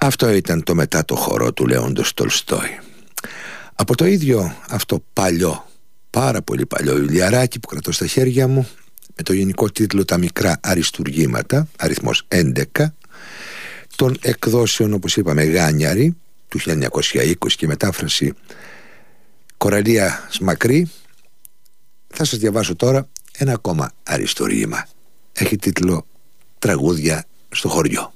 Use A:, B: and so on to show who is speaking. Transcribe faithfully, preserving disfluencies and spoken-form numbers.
A: Αυτό ήταν το μετά το χορό του Λέοντος Τολστόη. Από το ίδιο αυτό παλιό, πάρα πολύ παλιό βιβλιαράκι που κρατώ στα χέρια μου, με το γενικό τίτλο «Τα μικρά αριστουργήματα», αριθμός έντεκα, των εκδόσεων, όπως είπαμε, Γάνιαρη του χίλια εννιακόσια είκοσι και μετάφραση Κοραλία Σμακρή, θα σας διαβάσω τώρα ένα ακόμα αριστούργημα. Έχει τίτλο «Τραγούδια στο χωριό».